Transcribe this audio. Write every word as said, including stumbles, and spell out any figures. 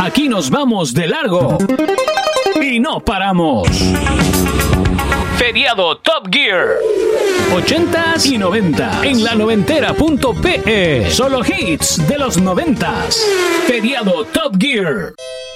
Aquí nos vamos de largo y no paramos. Feriado Top Gear. ochentas y noventa en la noventera punto pe. Solo hits de los noventas. Feriado Top Gear.